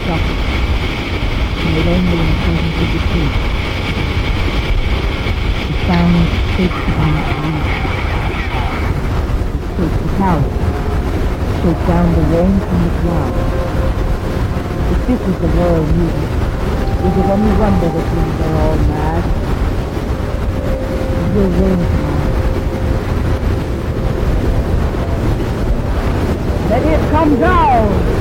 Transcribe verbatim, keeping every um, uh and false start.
suffered, made only in the presence of the truth. The sound shakes upon its roots, shakes the house, shakes down the rain from the clouds. If this is the world music, is it any wonder that things are all mad? It will rain tonight. Let it come down!